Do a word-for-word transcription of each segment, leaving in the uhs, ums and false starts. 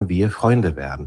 wir Freunde werden.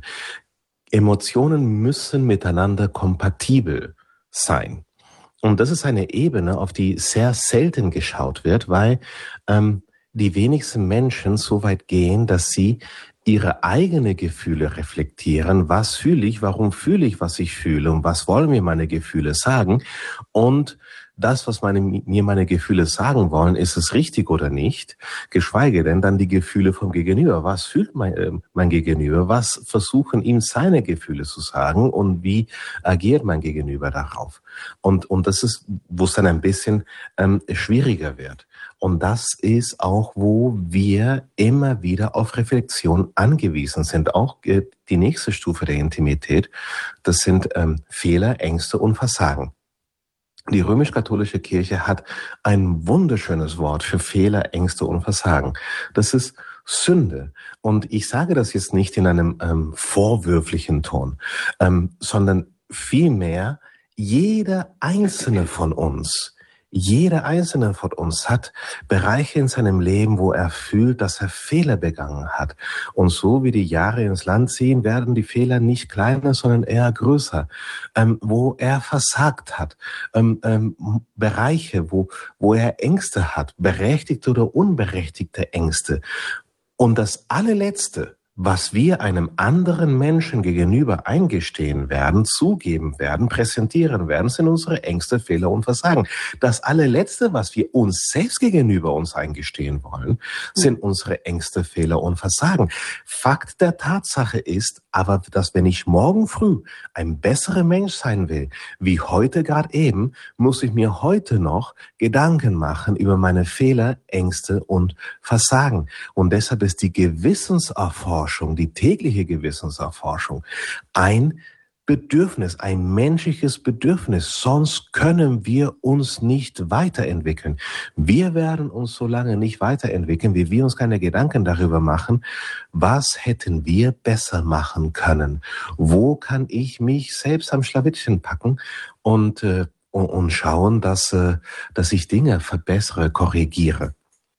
Emotionen müssen miteinander kompatibel sein. Und das ist eine Ebene, auf die sehr selten geschaut wird, weil ähm, die wenigsten Menschen so weit gehen, dass sie ihre eigenen Gefühle reflektieren. Was fühle ich? Warum fühle ich, was ich fühle? Und was wollen mir meine Gefühle sagen? Und das, was meine, mir meine Gefühle sagen wollen, ist es richtig oder nicht? Geschweige denn dann die Gefühle vom Gegenüber. Was fühlt mein, äh, mein Gegenüber? Was versuchen ihm seine Gefühle zu sagen? Und wie agiert mein Gegenüber darauf? Und, und das ist, wo es dann ein bisschen ähm, schwieriger wird. Und das ist auch, wo wir immer wieder auf Reflexion angewiesen sind. Auch äh, die nächste Stufe der Intimität, das sind ähm, Fehler, Ängste und Versagen. Die römisch-katholische Kirche hat ein wunderschönes Wort für Fehler, Ängste und Versagen. Das ist Sünde. Und ich sage das jetzt nicht in einem ähm, vorwürflichen Ton, ähm, sondern vielmehr jeder einzelne von uns, jeder einzelne von uns hat Bereiche in seinem Leben, wo er fühlt, dass er Fehler begangen hat. Und so wie die Jahre ins Land ziehen, werden die Fehler nicht kleiner, sondern eher größer. Ähm, wo er versagt hat. Ähm, ähm, Bereiche, wo, wo er Ängste hat, berechtigte oder unberechtigte Ängste. Und das allerletzte, was wir einem anderen Menschen gegenüber eingestehen werden, zugeben werden, präsentieren werden, sind unsere Ängste, Fehler und Versagen. Das allerletzte, was wir uns selbst gegenüber uns eingestehen wollen, sind unsere Ängste, Fehler und Versagen. Fakt der Tatsache ist aber, dass wenn ich morgen früh ein besserer Mensch sein will, wie heute gerade eben, muss ich mir heute noch Gedanken machen über meine Fehler, Ängste und Versagen. Und deshalb ist die Gewissenserforschung, die tägliche Gewissenserforschung, ein Bedürfnis, ein menschliches Bedürfnis. Sonst können wir uns nicht weiterentwickeln. Wir werden uns so lange nicht weiterentwickeln, wie wir uns keine Gedanken darüber machen, was hätten wir besser machen können? Wo kann ich mich selbst am Schlawittchen packen und, äh, und schauen, dass, äh, dass ich Dinge verbessere, korrigiere?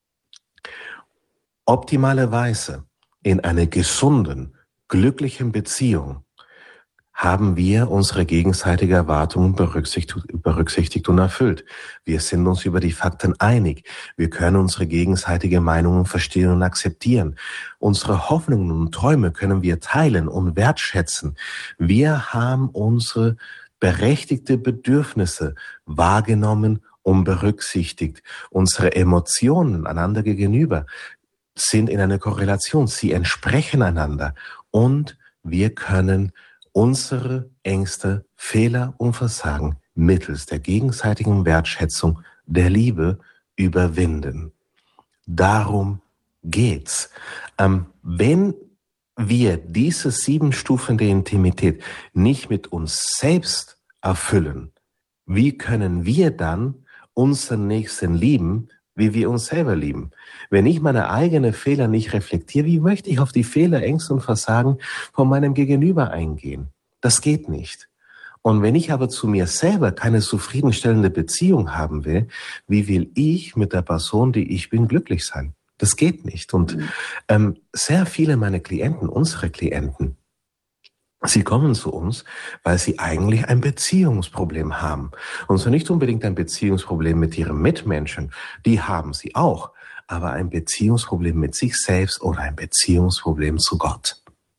Optimalerweise in einer gesunden, glücklichen Beziehung haben wir unsere gegenseitige Erwartungen berücksichtigt, berücksichtigt und erfüllt. Wir sind uns über die Fakten einig. Wir können unsere gegenseitige Meinungen verstehen und akzeptieren. Unsere Hoffnungen und Träume können wir teilen und wertschätzen. Wir haben unsere berechtigte Bedürfnisse wahrgenommen und berücksichtigt. Unsere Emotionen einander gegenüber sind in einer Korrelation. Sie entsprechen einander. Und wir können unsere Ängste, Fehler und Versagen mittels der gegenseitigen Wertschätzung der Liebe überwinden. Darum geht's. Ähm, wenn wir diese sieben Stufen der Intimität nicht mit uns selbst erfüllen, wie können wir dann unseren Nächsten lieben, wie wir uns selber lieben? Wenn ich meine eigenen Fehler nicht reflektiere, wie möchte ich auf die Fehler, Ängste und Versagen von meinem Gegenüber eingehen? Das geht nicht. Und wenn ich aber zu mir selber keine zufriedenstellende Beziehung haben will, wie will ich mit der Person, die ich bin, glücklich sein? Das geht nicht. Und ähm, sehr viele meiner Klienten, unsere Klienten, sie kommen zu uns, weil sie eigentlich ein Beziehungsproblem haben. Und so nicht unbedingt ein Beziehungsproblem mit ihren Mitmenschen, die haben sie auch, aber ein Beziehungsproblem mit sich selbst oder ein Beziehungsproblem zu Gott.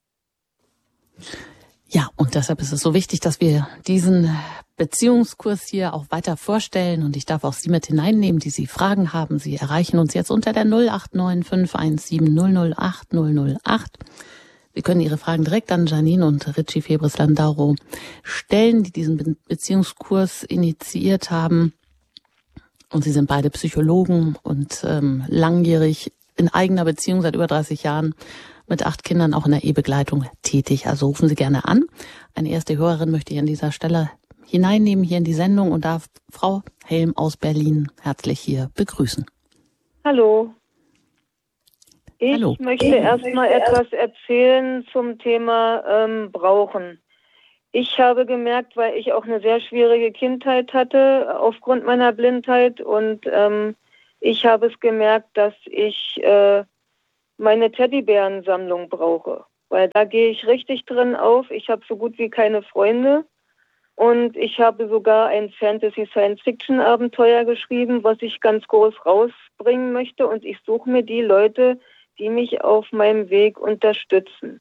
Ja, und deshalb ist es so wichtig, dass wir diesen Beziehungskurs hier auch weiter vorstellen. Und ich darf auch Sie mit hineinnehmen, die Sie Fragen haben. Sie erreichen uns jetzt unter der null acht neun fünf eins sieben null null acht null null acht. Sie können Ihre Fragen direkt an Janine und Richie Febres-Landaurow stellen, die diesen Be- Beziehungskurs initiiert haben. Und Sie sind beide Psychologen und ähm, langjährig in eigener Beziehung seit über dreißig Jahren mit acht Kindern auch in der Ehebegleitung tätig. Also rufen Sie gerne an. Eine erste Hörerin möchte ich an dieser Stelle hineinnehmen hier in die Sendung und darf Frau Helm aus Berlin herzlich hier begrüßen. Hallo. Ich Hallo. möchte erstmal etwas erzählen zum Thema ähm, Brauchen. Ich habe gemerkt, weil ich auch eine sehr schwierige Kindheit hatte aufgrund meiner Blindheit und ähm, ich habe es gemerkt, dass ich äh, meine Teddybärensammlung brauche. Weil da gehe ich richtig drin auf. Ich habe so gut wie keine Freunde. Und ich habe sogar ein Fantasy-Science-Fiction-Abenteuer geschrieben, was ich ganz groß rausbringen möchte. Und ich suche mir die Leute, die mich auf meinem Weg unterstützen.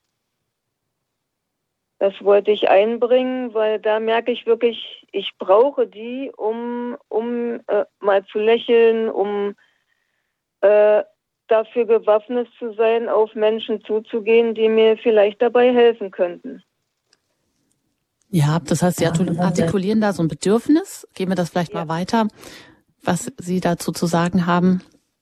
Das wollte ich einbringen, weil da merke ich wirklich, ich brauche die, um, um äh, mal zu lächeln, um äh, dafür gewappnet zu sein, auf Menschen zuzugehen, die mir vielleicht dabei helfen könnten. Ja, das heißt, Sie artikulieren da so ein Bedürfnis. Gehen wir das vielleicht ja. mal weiter, was Sie dazu zu sagen haben.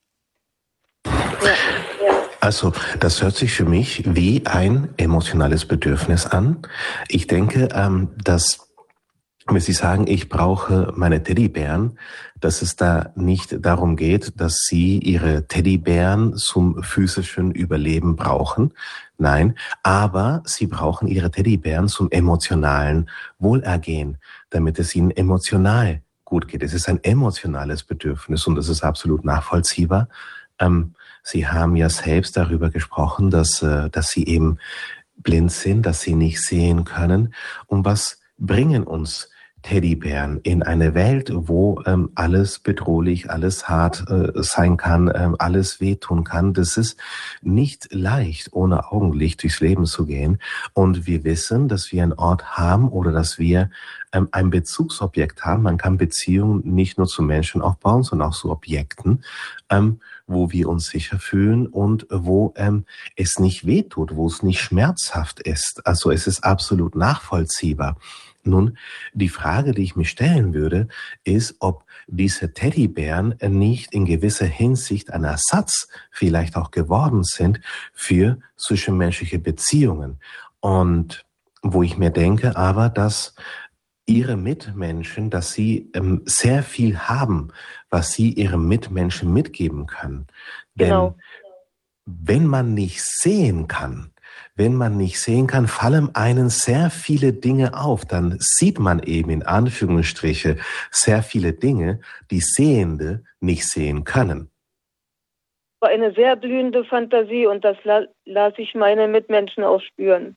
Ja, ja. Also, das hört sich für mich wie ein emotionales Bedürfnis an. Ich denke, ähm, dass, wenn Sie sagen, ich brauche meine Teddybären, dass es da nicht darum geht, dass Sie Ihre Teddybären zum physischen Überleben brauchen. Nein, aber Sie brauchen Ihre Teddybären zum emotionalen Wohlergehen, damit es Ihnen emotional gut geht. Es ist ein emotionales Bedürfnis und das ist absolut nachvollziehbar. Ähm, Sie haben ja selbst darüber gesprochen, dass, äh, dass Sie eben blind sind, dass Sie nicht sehen können. Und was bringen uns Teddybären in eine Welt, wo ähm, alles bedrohlich, alles hart äh, sein kann, ähm, alles wehtun kann? Das ist nicht leicht, ohne Augenlicht durchs Leben zu gehen. Und wir wissen, dass wir einen Ort haben oder dass wir ähm, ein Bezugsobjekt haben. Man kann Beziehungen nicht nur zu Menschen aufbauen, sondern auch zu Objekten, ähm, wo wir uns sicher fühlen und wo ähm, es nicht wehtut, wo es nicht schmerzhaft ist. Also es ist absolut nachvollziehbar. Nun, die Frage, die ich mir stellen würde, ist, ob diese Teddybären nicht in gewisser Hinsicht ein Ersatz vielleicht auch geworden sind für zwischenmenschliche Beziehungen. Und wo ich mir denke, aber, dass Ihre Mitmenschen, dass sie ähm, sehr viel haben, was sie ihren Mitmenschen mitgeben können. Denn Genau. wenn man nicht sehen kann, Wenn man nicht sehen kann, fallen einem sehr viele Dinge auf. Dann sieht man eben in Anführungsstriche sehr viele Dinge, die Sehende nicht sehen können. War eine sehr blühende Fantasie und das la- lasse ich meine Mitmenschen auch spüren.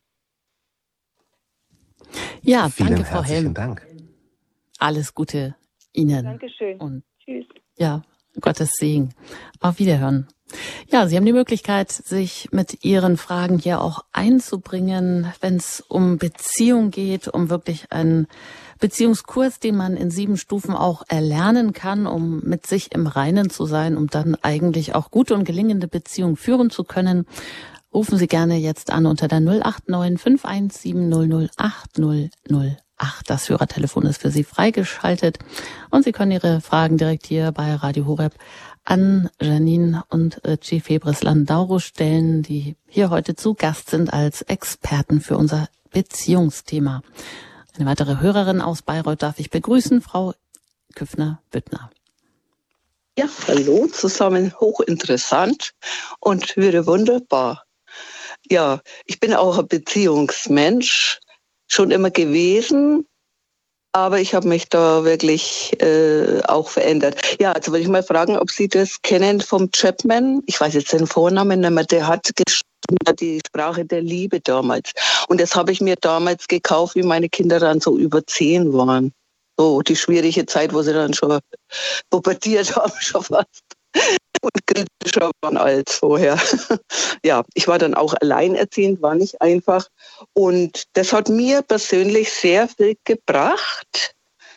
Ja, Vielen danke, Frau herzlichen Helm. Dank. Alles Gute Ihnen. Dankeschön. Und Tschüss. ja, Gottes Segen. Auf Wiederhören. Ja, Sie haben die Möglichkeit, sich mit Ihren Fragen hier auch einzubringen, wenn es um Beziehung geht, um wirklich einen Beziehungskurs, den man in sieben Stufen auch erlernen kann, um mit sich im Reinen zu sein, um dann eigentlich auch gute und gelingende Beziehungen führen zu können. Rufen Sie gerne jetzt an unter der null acht neun fünf eins sieben null null acht null null acht. Das Hörertelefon ist für Sie freigeschaltet und Sie können Ihre Fragen direkt hier bei Radio Horeb an Janine und G. Febres Landauro stellen, die hier heute zu Gast sind als Experten für unser Beziehungsthema. Eine weitere Hörerin aus Bayreuth darf ich begrüßen, Frau Küffner-Büttner. Ja, hallo zusammen, hochinteressant und wieder wunderbar. Ja, ich bin auch ein Beziehungsmensch, schon immer gewesen, aber ich habe mich da wirklich äh, auch verändert. Ja, also wollte ich mal fragen, ob Sie das kennen vom Chapman. Ich weiß jetzt den Vornamen nicht mehr. Der hat geschrieben, die Sprache der Liebe damals. Und das habe ich mir damals gekauft, wie meine Kinder dann so über zehn waren. So die schwierige Zeit, wo sie dann schon pubertiert haben, schon fast. Und kritischer waren als vorher. Ja, ich war dann auch alleinerziehend, war nicht einfach. Und das hat mir persönlich sehr viel gebracht,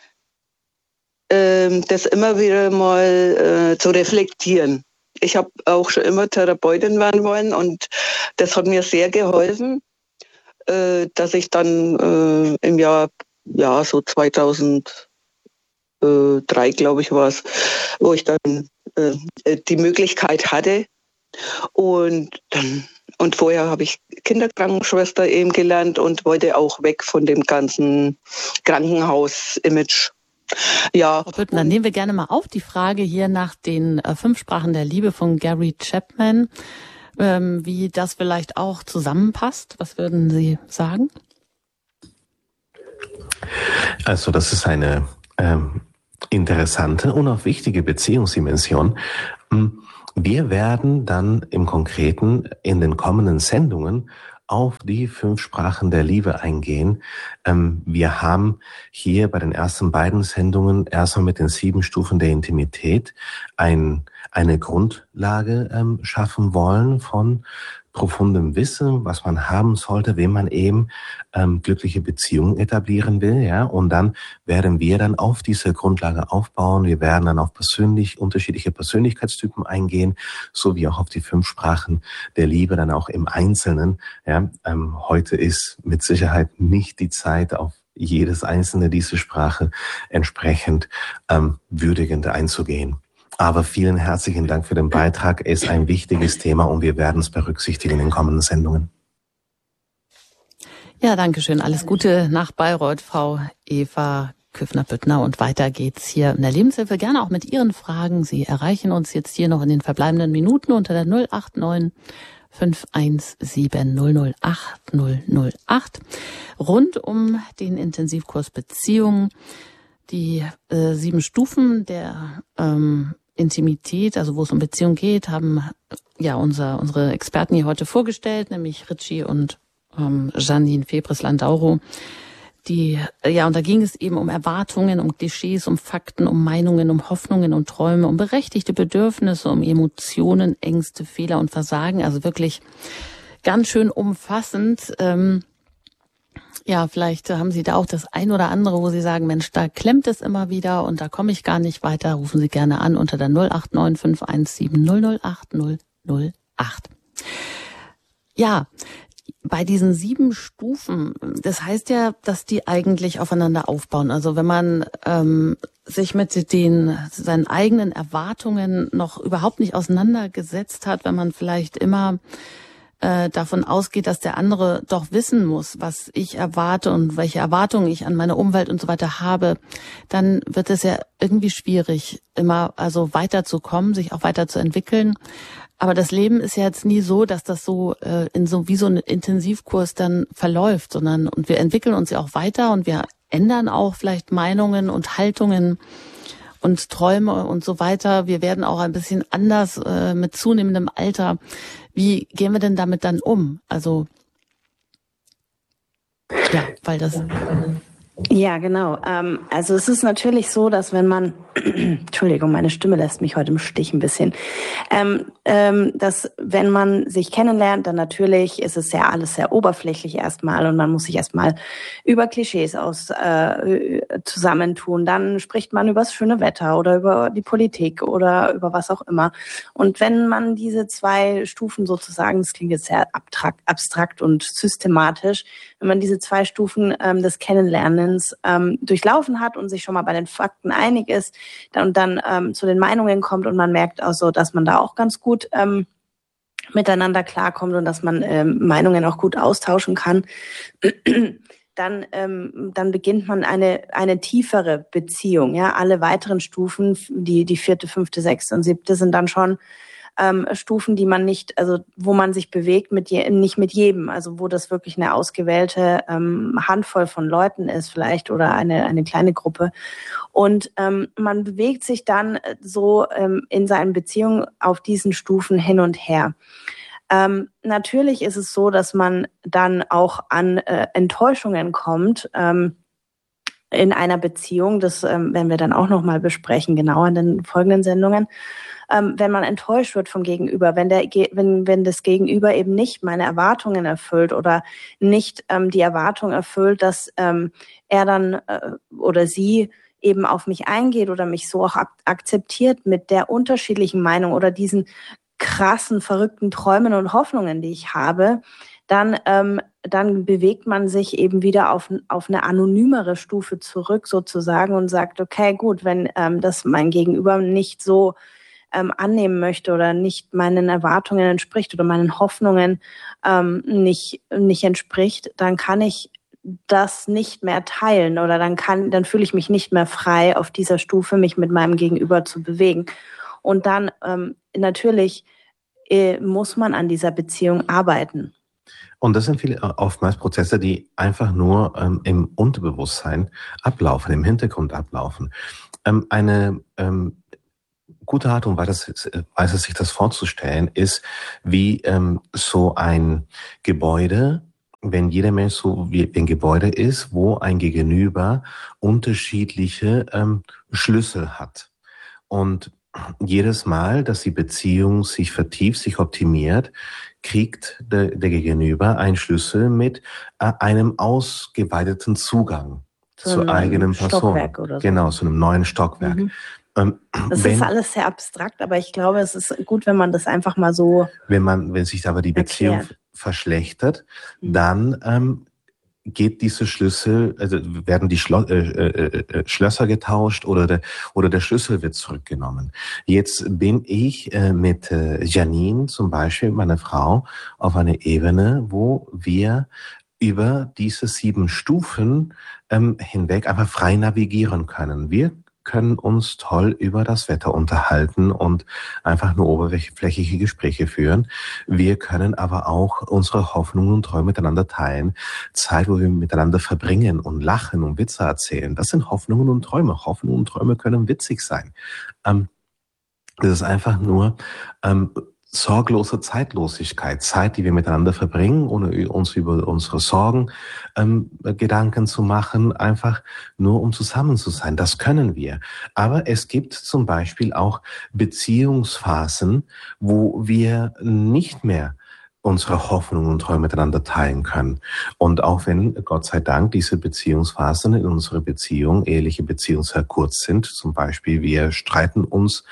ähm, das immer wieder mal äh, zu reflektieren. Ich habe auch schon immer Therapeutin werden wollen und das hat mir sehr geholfen, äh, dass ich dann äh, im Jahr, ja, so zweitausenddrei, glaube ich, war es, wo ich dann äh, die Möglichkeit hatte. Und dann, und vorher habe ich Kinderkrankenschwester eben gelernt und wollte auch weg von dem ganzen Krankenhaus-Image. Ja. Frau Büttner, nehmen wir gerne mal auf die Frage hier nach den äh, fünf Sprachen der Liebe von Gary Chapman, ähm, wie das vielleicht auch zusammenpasst. Was würden Sie sagen? Also das ist eine ähm, interessante und auch wichtige Beziehungsdimension. Wir werden dann im Konkreten in den kommenden Sendungen auf die fünf Sprachen der Liebe eingehen. Ähm, wir haben hier bei den ersten beiden Sendungen erstmal mit den sieben Stufen der Intimität ein, eine Grundlage ähm, schaffen wollen von profundem Wissen, was man haben sollte, wenn man eben ähm, glückliche Beziehungen etablieren will, ja. Und dann werden wir dann auf diese Grundlage aufbauen. Wir werden dann auf persönlich unterschiedliche Persönlichkeitstypen eingehen, sowie auch auf die fünf Sprachen der Liebe, dann auch im Einzelnen. Ja. Ähm, heute ist mit Sicherheit nicht die Zeit, auf jedes einzelne diese Sprache entsprechend ähm, würdigend einzugehen. Aber vielen herzlichen Dank für den Beitrag. Es ist ein wichtiges Thema und wir werden es berücksichtigen in den kommenden Sendungen. Ja, danke schön. Alles Gute nach Bayreuth, Frau Eva Küffner-Büttner. Und weiter geht's hier in der Lebenshilfe. Gerne auch mit Ihren Fragen. Sie erreichen uns jetzt hier noch in den verbleibenden Minuten unter der null acht neun fünf eins sieben null null acht null null acht. Rund um den Intensivkurs Beziehungen, die äh, sieben Stufen der ähm, Intimität, also wo es um Beziehung geht, haben ja unser, unsere Experten hier heute vorgestellt, nämlich Richie und ähm, Janine Febres-Landauro. Die, ja, und da ging es eben um Erwartungen, um Klischees, um Fakten, um Meinungen, um Hoffnungen und Träume, um berechtigte Bedürfnisse, um Emotionen, Ängste, Fehler und Versagen. Also wirklich ganz schön umfassend. Ähm, Ja, vielleicht haben Sie da auch das ein oder andere, wo Sie sagen, Mensch, da klemmt es immer wieder und da komme ich gar nicht weiter. Rufen Sie gerne an unter der null acht neun fünf eins sieben null null acht null null acht. Ja, bei diesen sieben Stufen, das heißt ja, dass die eigentlich aufeinander aufbauen. Also wenn man ähm, sich mit den seinen eigenen Erwartungen noch überhaupt nicht auseinandergesetzt hat, wenn man vielleicht immer davon ausgeht, dass der andere doch wissen muss, was ich erwarte und welche Erwartungen ich an meine Umwelt und so weiter habe, dann wird es ja irgendwie schwierig, immer also weiterzukommen, sich auch weiterzuentwickeln. Aber das Leben ist ja jetzt nie so, dass das so äh, in so wie so ein Intensivkurs dann verläuft, sondern und wir entwickeln uns ja auch weiter und wir ändern auch vielleicht Meinungen und Haltungen und Träume und so weiter. Wir werden auch ein bisschen anders äh, mit zunehmendem Alter. Wie gehen wir denn damit dann um? Also, ja, weil das... Ja, genau. Ähm, also es ist natürlich so, dass wenn man, Entschuldigung, meine Stimme lässt mich heute im Stich ein bisschen, ähm, ähm, dass wenn man sich kennenlernt, dann natürlich ist es ja alles sehr oberflächlich erstmal und man muss sich erstmal über Klischees aus äh, zusammentun. Dann spricht man über das schöne Wetter oder über die Politik oder über was auch immer. Und wenn man diese zwei Stufen sozusagen, das klingt jetzt sehr abstrakt, abstrakt und systematisch, wenn man diese zwei Stufen ähm, des Kennenlernens ähm, durchlaufen hat und sich schon mal bei den Fakten einig ist dann, und dann ähm, zu den Meinungen kommt und man merkt auch so, dass man da auch ganz gut ähm, miteinander klarkommt und dass man ähm, Meinungen auch gut austauschen kann, dann ähm, dann beginnt man eine eine tiefere Beziehung. Ja, alle weiteren Stufen, die die vierte, fünfte, sechste und siebte sind dann schon Ähm, Stufen, die man nicht, also wo man sich bewegt, mit je, nicht mit jedem, also wo das wirklich eine ausgewählte ähm, Handvoll von Leuten ist vielleicht oder eine eine kleine Gruppe und ähm, man bewegt sich dann so ähm, in seinen Beziehungen auf diesen Stufen hin und her. Ähm, natürlich ist es so, dass man dann auch an äh, Enttäuschungen kommt, ähm, in einer Beziehung, das ähm, werden wir dann auch nochmal besprechen, genauer in den folgenden Sendungen. Ähm, wenn man enttäuscht wird vom Gegenüber, wenn der, wenn, wenn das Gegenüber eben nicht meine Erwartungen erfüllt oder nicht ähm, die Erwartung erfüllt, dass ähm, er dann äh, oder sie eben auf mich eingeht oder mich so auch ak- akzeptiert mit der unterschiedlichen Meinung oder diesen krassen, verrückten Träumen und Hoffnungen, die ich habe, dann ähm, dann bewegt man sich eben wieder auf auf eine anonymere Stufe zurück sozusagen und sagt, okay, gut, wenn ähm, das mein Gegenüber nicht so ähm, annehmen möchte oder nicht meinen Erwartungen entspricht oder meinen Hoffnungen ähm, nicht nicht entspricht, dann kann ich das nicht mehr teilen oder dann kann dann fühle ich mich nicht mehr frei auf dieser Stufe, mich mit meinem Gegenüber zu bewegen. Und dann ähm, natürlich äh, muss man an dieser Beziehung arbeiten. Und das sind viele oftmals Prozesse, die einfach nur ähm, im Unterbewusstsein ablaufen, im Hintergrund ablaufen. Ähm, eine ähm, gute Art und Weise, sich das vorzustellen, ist wie ähm, so ein Gebäude, wenn jeder Mensch so wie ein Gebäude ist, wo ein Gegenüber unterschiedliche ähm, Schlüssel hat. Und jedes Mal, dass die Beziehung sich vertieft, sich optimiert, kriegt der, der Gegenüber einen Schlüssel mit äh, einem ausgeweiteten Zugang So zur ein eigenen Person. Stockwerk oder so. Genau, zu einem neuen Stockwerk. Mhm. Ähm, Das wenn, ist alles sehr abstrakt, aber ich glaube, es ist gut, wenn man das einfach mal so wenn man, wenn sich aber die Beziehung erklärt. verschlechtert, Mhm. dann ähm, geht diese Schlüssel, also werden die Schlo äh, äh, äh, Schlösser getauscht oder der oder der Schlüssel wird zurückgenommen. Jetzt bin ich äh, mit äh, Janine zum Beispiel, meiner Frau, auf einer Ebene, wo wir über diese sieben Stufen ähm, hinweg einfach frei navigieren können. Wir können uns toll über das Wetter unterhalten und einfach nur oberflächliche Gespräche führen. Wir können aber auch unsere Hoffnungen und Träume miteinander teilen. Zeit, wo wir miteinander verbringen und lachen und Witze erzählen. Das sind Hoffnungen und Träume. Hoffnungen und Träume können witzig sein. Ähm, das ist einfach nur ähm, sorglose Zeitlosigkeit, Zeit, die wir miteinander verbringen, ohne uns über unsere Sorgen ähm, Gedanken zu machen, einfach nur um zusammen zu sein. Das können wir. Aber es gibt zum Beispiel auch Beziehungsphasen, wo wir nicht mehr unsere Hoffnungen und Träume miteinander teilen können. Und auch wenn, Gott sei Dank, diese Beziehungsphasen in unserer Beziehung, eheliche Beziehungen sehr kurz sind, zum Beispiel wir streiten uns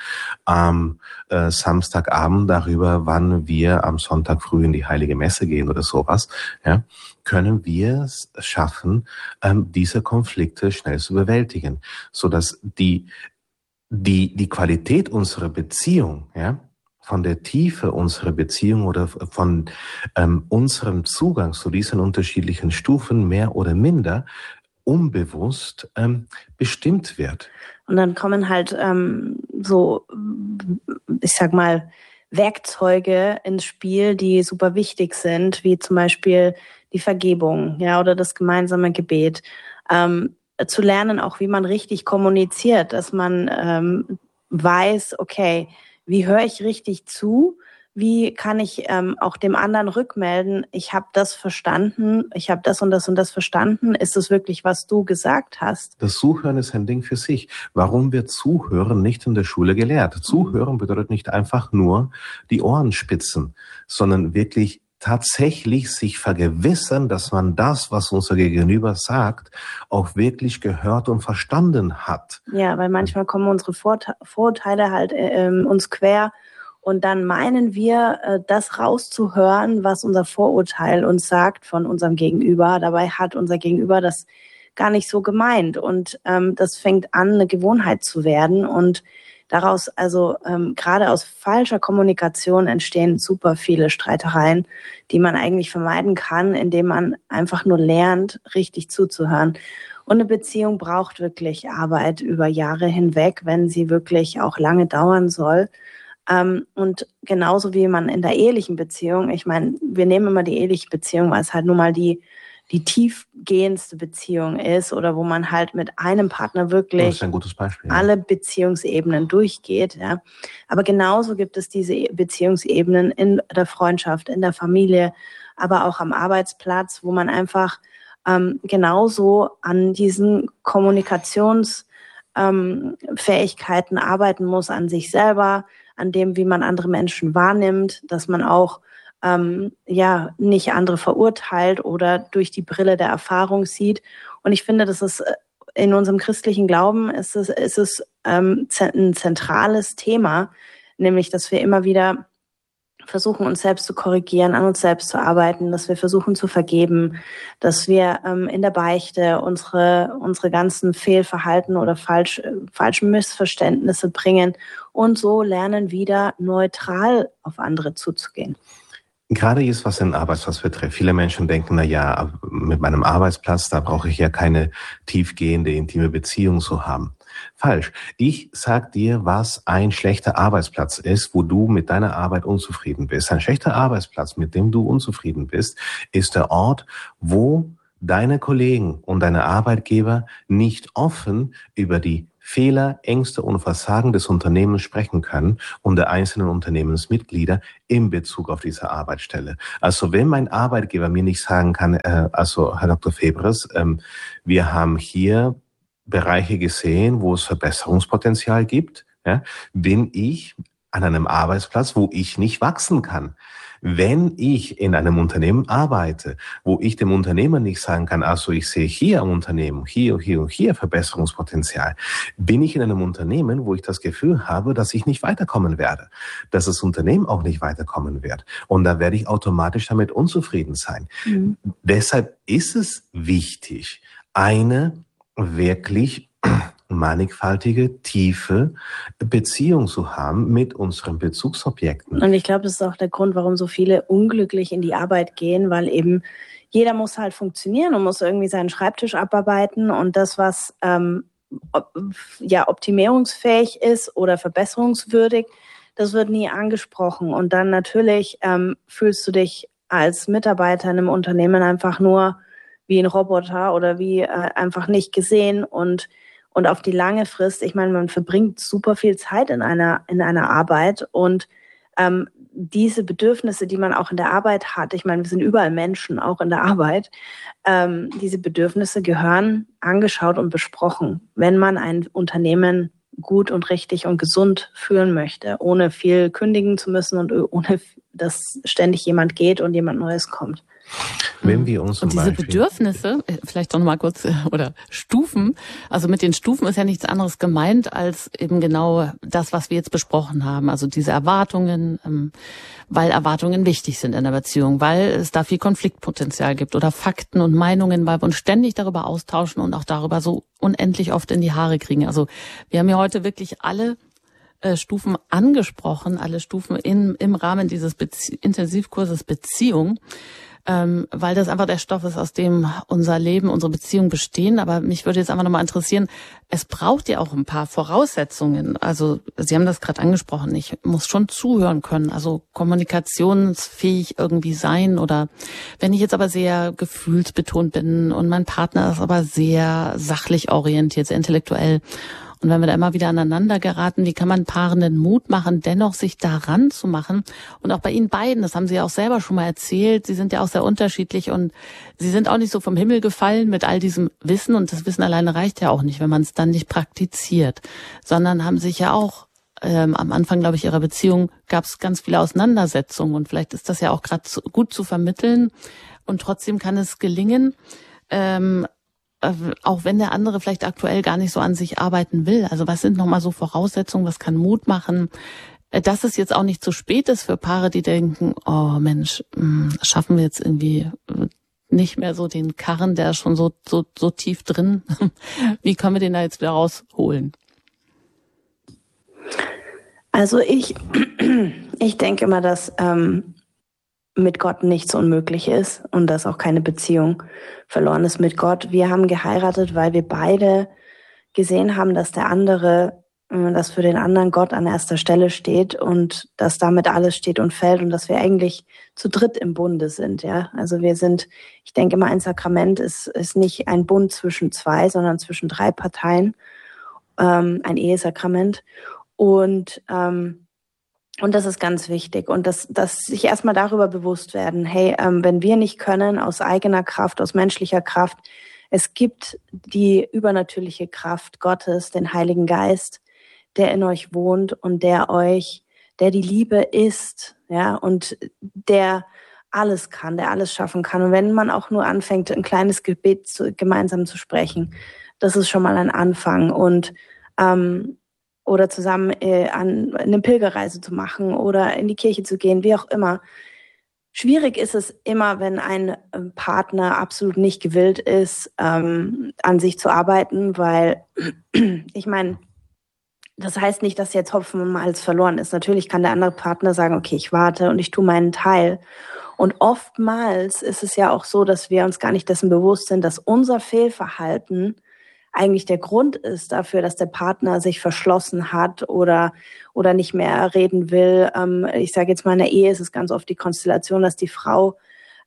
am äh, Samstagabend darüber, wann wir am Sonntag früh in die Heilige Messe gehen oder sowas, ja, können wir es schaffen, ähm, diese Konflikte schnell zu bewältigen, sodass die, die, die Qualität unserer Beziehung, ja, von der Tiefe unserer Beziehung oder von ähm, unserem Zugang zu diesen unterschiedlichen Stufen mehr oder minder unbewusst ähm, bestimmt wird. Und dann kommen halt ähm, so, ich sag mal, Werkzeuge ins Spiel, die super wichtig sind, wie zum Beispiel die Vergebung, ja, oder das gemeinsame Gebet. Ähm, zu lernen, auch wie man richtig kommuniziert, dass man ähm, weiß, okay, wie höre ich richtig zu? Wie kann ich ähm, auch dem anderen rückmelden, ich habe das verstanden, ich habe das und das und das verstanden. Ist das wirklich, was du gesagt hast? Das Zuhören ist ein Ding für sich. Warum wird Zuhören nicht in der Schule gelehrt? Zuhören bedeutet nicht einfach nur die Ohren spitzen, sondern wirklich tatsächlich sich vergewissern, dass man das, was unser Gegenüber sagt, auch wirklich gehört und verstanden hat. Ja, weil manchmal kommen unsere Vorte- Vorurteile halt äh, uns quer und dann meinen wir, äh, das rauszuhören, was unser Vorurteil uns sagt von unserem Gegenüber. Dabei hat unser Gegenüber das gar nicht so gemeint und ähm, das fängt an, eine Gewohnheit zu werden und daraus, also ähm, gerade aus falscher Kommunikation entstehen super viele Streitereien, die man eigentlich vermeiden kann, indem man einfach nur lernt, richtig zuzuhören. Und eine Beziehung braucht wirklich Arbeit über Jahre hinweg, wenn sie wirklich auch lange dauern soll. Ähm, und genauso wie man in der ehelichen Beziehung, ich meine, wir nehmen immer die eheliche Beziehung, weil es halt nun mal die die tiefgehendste Beziehung ist oder wo man halt mit einem Partner wirklich das ist ein gutes Beispiel, ja. alle Beziehungsebenen durchgeht. Ja. Aber genauso gibt es diese Beziehungsebenen in der Freundschaft, in der Familie, aber auch am Arbeitsplatz, wo man einfach ähm, genauso an diesen Kommunikationsfähigkeiten ähm, arbeiten muss, an sich selber, an dem, wie man andere Menschen wahrnimmt, dass man auch Ähm, ja, nicht andere verurteilt oder durch die Brille der Erfahrung sieht. Und ich finde, das ist in unserem christlichen Glauben ist es, ist es ähm, ein zentrales Thema, nämlich, dass wir immer wieder versuchen, uns selbst zu korrigieren, an uns selbst zu arbeiten, dass wir versuchen zu vergeben, dass wir ähm, in der Beichte unsere unsere ganzen Fehlverhalten oder falsch falsche Missverständnisse bringen und so lernen, wieder neutral auf andere zuzugehen. Gerade jetzt, was den Arbeitsplatz betrifft. Viele Menschen denken, na ja, mit meinem Arbeitsplatz, da brauche ich ja keine tiefgehende, intime Beziehung zu haben. Falsch. Ich sag dir, was ein schlechter Arbeitsplatz ist, wo du mit deiner Arbeit unzufrieden bist. Ein schlechter Arbeitsplatz, mit dem du unzufrieden bist, ist der Ort, wo deine Kollegen und deine Arbeitgeber nicht offen über die Fehler, Ängste und Versagen des Unternehmens sprechen können und der einzelnen Unternehmensmitglieder in Bezug auf diese Arbeitsstelle. Also wenn mein Arbeitgeber mir nicht sagen kann, äh, also Herr Doktor Febres, ähm, wir haben hier Bereiche gesehen, wo es Verbesserungspotenzial gibt, ja, bin ich an einem Arbeitsplatz, wo ich nicht wachsen kann. Wenn ich in einem Unternehmen arbeite, wo ich dem Unternehmer nicht sagen kann, also ich sehe hier am Unternehmen, hier und hier und hier Verbesserungspotenzial, bin ich in einem Unternehmen, wo ich das Gefühl habe, dass ich nicht weiterkommen werde, dass das Unternehmen auch nicht weiterkommen wird. Und da werde ich automatisch damit unzufrieden sein. Mhm. Deshalb ist es wichtig, eine wirklich mannigfaltige, tiefe Beziehung zu haben mit unseren Bezugsobjekten. Und ich glaube, das ist auch der Grund, warum so viele unglücklich in die Arbeit gehen, weil eben jeder muss halt funktionieren und muss irgendwie seinen Schreibtisch abarbeiten und das, was ähm, ob, ja optimierungsfähig ist oder verbesserungswürdig, das wird nie angesprochen. Und dann natürlich ähm, fühlst du dich als Mitarbeiter in einem Unternehmen einfach nur wie ein Roboter oder wie äh, einfach nicht gesehen und Und auf die lange Frist, ich meine, man verbringt super viel Zeit in einer in einer Arbeit und ähm, diese Bedürfnisse, die man auch in der Arbeit hat, ich meine, wir sind überall Menschen, auch in der Arbeit, ähm, diese Bedürfnisse gehören angeschaut und besprochen, wenn man ein Unternehmen gut und richtig und gesund führen möchte, ohne viel kündigen zu müssen und ohne, dass ständig jemand geht und jemand Neues kommt. Wenn wir uns und diese Bedürfnisse, vielleicht noch mal kurz, oder Stufen, also mit den Stufen ist ja nichts anderes gemeint als eben genau das, was wir jetzt besprochen haben, also diese Erwartungen, weil Erwartungen wichtig sind in der Beziehung, weil es da viel Konfliktpotenzial gibt oder Fakten und Meinungen, weil wir uns ständig darüber austauschen und auch darüber so unendlich oft in die Haare kriegen. Also wir haben ja heute wirklich alle Stufen angesprochen, alle Stufen in, im Rahmen dieses Bezie- Intensivkurses Beziehung. Ähm, weil das einfach der Stoff ist, aus dem unser Leben, unsere Beziehungen bestehen. Aber mich würde jetzt einfach nochmal interessieren, es braucht ja auch ein paar Voraussetzungen. Also Sie haben das gerade angesprochen, ich muss schon zuhören können, also kommunikationsfähig irgendwie sein. Oder wenn ich jetzt aber sehr gefühlsbetont bin und mein Partner ist aber sehr sachlich orientiert, sehr intellektuell, und wenn wir da immer wieder aneinander geraten, wie kann man Paaren den Mut machen, dennoch sich daran zu machen? Und auch bei Ihnen beiden, das haben Sie ja auch selber schon mal erzählt, Sie sind ja auch sehr unterschiedlich und Sie sind auch nicht so vom Himmel gefallen mit all diesem Wissen. Und das Wissen alleine reicht ja auch nicht, wenn man es dann nicht praktiziert, sondern haben sich ja auch ähm, am Anfang, glaube ich, Ihrer Beziehung gab es ganz viele Auseinandersetzungen. Und vielleicht ist das ja auch gerade zu, gut zu vermitteln. Und trotzdem kann es gelingen, ähm, auch wenn der andere vielleicht aktuell gar nicht so an sich arbeiten will. Also was sind nochmal so Voraussetzungen, was kann Mut machen, dass es jetzt auch nicht zu spät ist für Paare, die denken, oh Mensch, schaffen wir jetzt irgendwie nicht mehr so den Karren, der ist schon so, so, so tief drin. Wie können wir den da jetzt wieder rausholen? Also ich, ich denke immer, dass ähm, mit Gott nichts unmöglich ist und dass auch keine Beziehung verloren ist mit Gott. Wir haben geheiratet, weil wir beide gesehen haben, dass der andere, dass für den anderen Gott an erster Stelle steht und dass damit alles steht und fällt und dass wir eigentlich zu dritt im Bunde sind. Ja, also wir sind, ich denke immer, ein Sakrament ist, ist nicht ein Bund zwischen zwei, sondern zwischen drei Parteien, ähm, ein Ehesakrament und ähm, Und das ist ganz wichtig. Und dass, dass sich erstmal darüber bewusst werden, hey, ähm, wenn wir nicht können, aus eigener Kraft, aus menschlicher Kraft, es gibt die übernatürliche Kraft Gottes, den Heiligen Geist, der in euch wohnt und der euch, der die Liebe ist, ja, und der alles kann, der alles schaffen kann. Und wenn man auch nur anfängt, ein kleines Gebet zu, gemeinsam zu sprechen, das ist schon mal ein Anfang. Und ähm, oder zusammen äh, an eine Pilgerreise zu machen oder in die Kirche zu gehen, wie auch immer. Schwierig ist es immer, wenn ein Partner absolut nicht gewillt ist, ähm, an sich zu arbeiten, weil ich meine, das heißt nicht, dass jetzt Hopfen und Malz verloren ist. Natürlich kann der andere Partner sagen, okay, ich warte und ich tue meinen Teil. Und oftmals ist es ja auch so, dass wir uns gar nicht dessen bewusst sind, dass unser Fehlverhalten eigentlich der Grund ist dafür, dass der Partner sich verschlossen hat oder oder nicht mehr reden will. Ähm, ich sage jetzt mal, in der Ehe ist es ganz oft die Konstellation, dass die Frau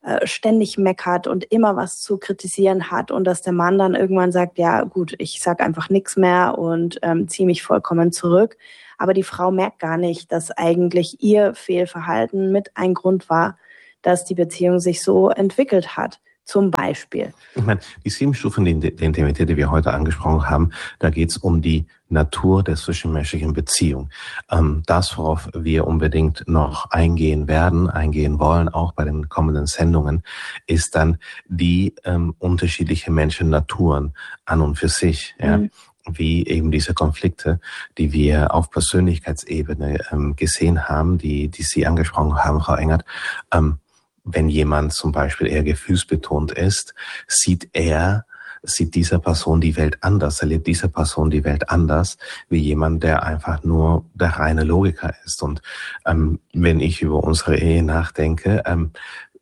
äh, ständig meckert und immer was zu kritisieren hat und dass der Mann dann irgendwann sagt, ja gut, ich sag einfach nichts mehr und ähm, ziehe mich vollkommen zurück. Aber die Frau merkt gar nicht, dass eigentlich ihr Fehlverhalten mit ein Grund war, dass die Beziehung sich so entwickelt hat. Zum Beispiel. Ich meine, die sieben Stufen der Intimität, die wir heute angesprochen haben, da geht es um die Natur der zwischenmenschlichen Beziehung. Ähm, das, worauf wir unbedingt noch eingehen werden, eingehen wollen, auch bei den kommenden Sendungen, ist dann die ähm, unterschiedliche Menschennaturen an und für sich. Ja. Mhm. Wie eben diese Konflikte, die wir auf Persönlichkeitsebene ähm, gesehen haben, die, die Sie angesprochen haben, Frau Engert. Ähm, wenn jemand zum Beispiel eher gefühlsbetont ist, sieht er, sieht dieser Person die Welt anders, erlebt dieser Person die Welt anders, wie jemand, der einfach nur der reine Logiker ist. Und ähm, wenn ich über unsere Ehe nachdenke, ähm,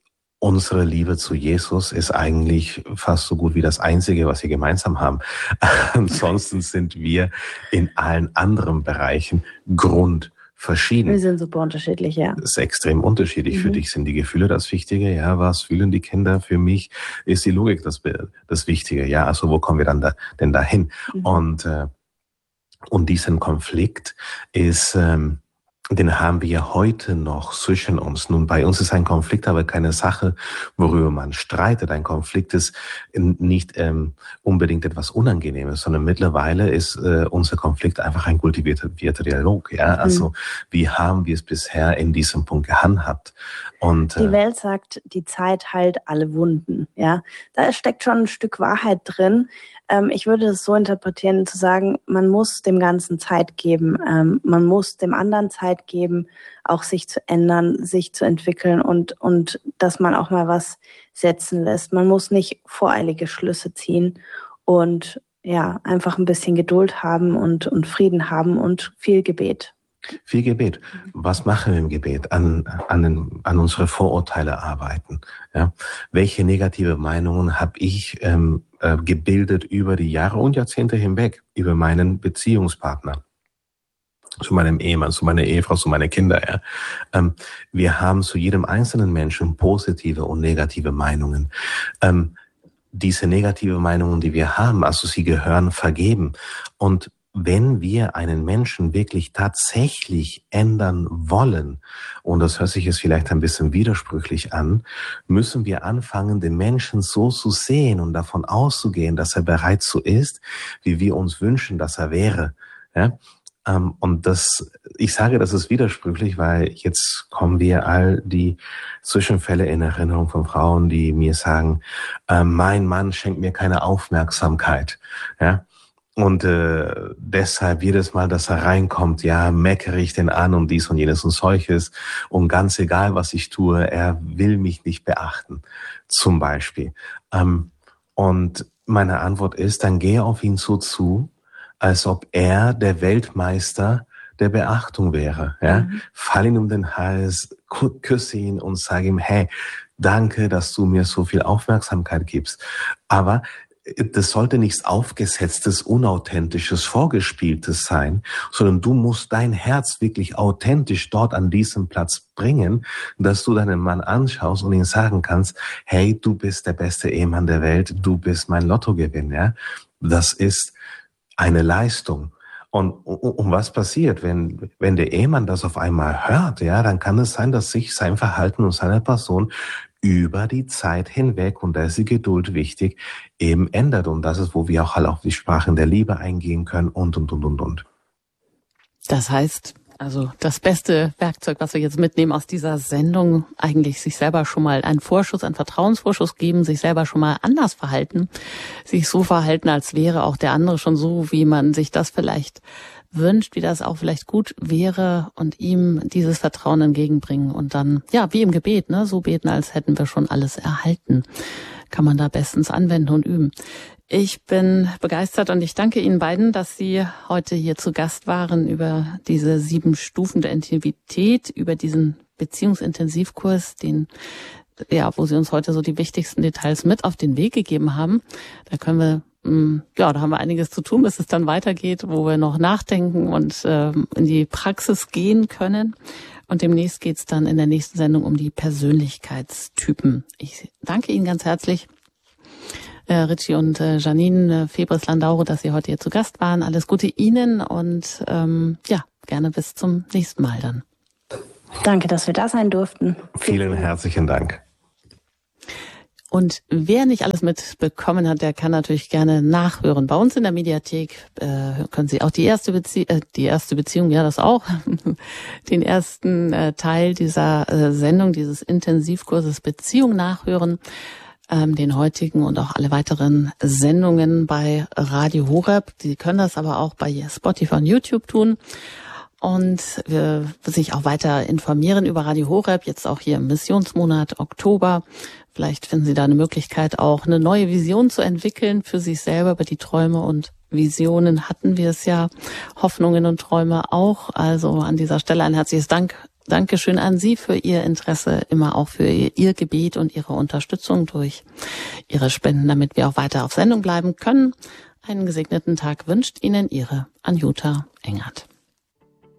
unsere Liebe zu Jesus ist eigentlich fast so gut wie das Einzige, was wir gemeinsam haben. Ansonsten sind wir in allen anderen Bereichen Grund verschieden. Wir sind super unterschiedlich, ja. Das ist extrem unterschiedlich. Mhm. Für dich sind die Gefühle das Wichtige, ja. Was fühlen die Kinder? Für mich ist die Logik das, das Wichtige, ja. Also wo kommen wir dann da, denn dahin? Mhm. Und, äh, und diesen Konflikt ist, ähm, den haben wir ja heute noch zwischen uns. Nun, bei uns ist ein Konflikt aber keine Sache, worüber man streitet. Ein Konflikt ist nicht ähm, unbedingt etwas Unangenehmes, sondern mittlerweile ist äh, unser Konflikt einfach ein kultivierter Dialog. Ja, mhm. Also wie haben wir es bisher in diesem Punkt gehandhabt? Und die Welt sagt, die Zeit heilt alle Wunden. Ja, da steckt schon ein Stück Wahrheit drin. Ähm, ich würde es so interpretieren, zu sagen, man muss dem Ganzen Zeit geben. Ähm, man muss dem anderen Zeit geben, auch sich zu ändern, sich zu entwickeln und und dass man auch mal was setzen lässt. Man muss nicht voreilige Schlüsse ziehen und ja einfach ein bisschen Geduld haben und und Frieden haben und viel Gebet. Viel Gebet. Was machen wir im Gebet? An, an, den, an unsere Vorurteile arbeiten. Ja? Welche negative Meinungen habe ich ähm, äh, gebildet über die Jahre und Jahrzehnte hinweg, über meinen Beziehungspartner? Zu meinem Ehemann, zu meiner Ehefrau, zu meinen Kindern. Ja? Ähm, wir haben zu jedem einzelnen Menschen positive und negative Meinungen. Ähm, diese negative Meinungen, die wir haben, also sie gehören vergeben. Und wenn wir einen Menschen wirklich tatsächlich ändern wollen, und das hört sich jetzt vielleicht ein bisschen widersprüchlich an, müssen wir anfangen, den Menschen so zu sehen und davon auszugehen, dass er bereits so ist, wie wir uns wünschen, dass er wäre. Ja? Und das, ich sage, das ist widersprüchlich, weil jetzt kommen wir all die Zwischenfälle in Erinnerung von Frauen, die mir sagen, äh, mein Mann schenkt mir keine Aufmerksamkeit. Ja? Und äh, deshalb jedes Mal, dass er reinkommt, ja, meckere ich den an und dies und jenes und solches. Und ganz egal, was ich tue, er will mich nicht beachten, zum Beispiel. Ähm, und meine Antwort ist, dann gehe auf ihn so zu, als ob er der Weltmeister der Beachtung wäre. Ja? Mhm. Fall ihn um den Hals, küsse ihn und sage ihm, hey, danke, dass du mir so viel Aufmerksamkeit gibst. Aber das sollte nichts Aufgesetztes, Unauthentisches, Vorgespieltes sein, sondern du musst dein Herz wirklich authentisch dort an diesem Platz bringen, dass du deinen Mann anschaust und ihm sagen kannst, hey, du bist der beste Ehemann der Welt, du bist mein Lottogewinn. Ja? Das ist eine Leistung. Und um was passiert, wenn wenn der Ehemann das auf einmal hört, ja, dann kann es sein, dass sich sein Verhalten und seine Person über die Zeit hinweg, und da ist die Geduld wichtig, eben ändert. Und das ist, wo wir auch halt auf die Sprachen der Liebe eingehen können und, und, und, und, und. Das heißt, also das beste Werkzeug, was wir jetzt mitnehmen aus dieser Sendung, eigentlich sich selber schon mal einen Vorschuss, einen Vertrauensvorschuss geben, sich selber schon mal anders verhalten, sich so verhalten, als wäre auch der andere schon so, wie man sich das vielleicht wünscht, wie das auch vielleicht gut wäre, und ihm dieses Vertrauen entgegenbringen und dann, ja, wie im Gebet, ne, so beten, als hätten wir schon alles erhalten. Kann man da bestens anwenden und üben. Ich bin begeistert und ich danke Ihnen beiden, dass Sie heute hier zu Gast waren über diese sieben Stufen der Intimität, über diesen Beziehungsintensivkurs, den, ja, wo Sie uns heute so die wichtigsten Details mit auf den Weg gegeben haben. Da können wir Ja, da haben wir einiges zu tun, bis es dann weitergeht, wo wir noch nachdenken und äh, in die Praxis gehen können. Und demnächst geht's dann in der nächsten Sendung um die Persönlichkeitstypen. Ich danke Ihnen ganz herzlich, äh, Richie und äh, Janine äh, Febres-Landaure, dass Sie heute hier zu Gast waren. Alles Gute Ihnen und ähm, ja, gerne bis zum nächsten Mal dann. Danke, dass wir da sein durften. Vielen herzlichen Dank. Und wer nicht alles mitbekommen hat, der kann natürlich gerne nachhören. Bei uns in der Mediathek äh, können Sie auch die erste Beziehung, äh, die erste Beziehung, ja das auch, den ersten äh, Teil dieser äh, Sendung, dieses Intensivkurses Beziehung nachhören, ähm, den heutigen und auch alle weiteren Sendungen bei Radio Horeb. Sie können das aber auch bei Spotify und YouTube tun. Und wir sich auch weiter informieren über Radio Horeb, jetzt auch hier im Missionsmonat Oktober. Vielleicht finden Sie da eine Möglichkeit, auch eine neue Vision zu entwickeln für sich selber. Über die Träume und Visionen hatten wir es ja, Hoffnungen und Träume auch. Also an dieser Stelle ein herzliches Dank, Dankeschön an Sie für Ihr Interesse, immer auch für Ihr, Ihr Gebet und Ihre Unterstützung durch Ihre Spenden, damit wir auch weiter auf Sendung bleiben können. Einen gesegneten Tag wünscht Ihnen Ihre Anjuta Engert.